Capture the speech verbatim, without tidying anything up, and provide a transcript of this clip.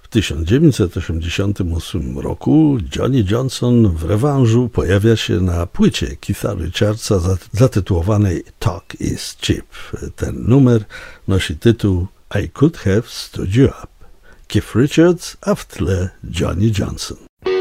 W tysiąc dziewięćset osiemdziesiątym ósmym roku Johnny Johnson w rewanżu pojawia się na płycie Keitha Richardsa zatytułowanej Talk is Cheap. Ten numer nosi tytuł I Could Have Stood You Up. Keith Richards, a w tle Johnny Johnson.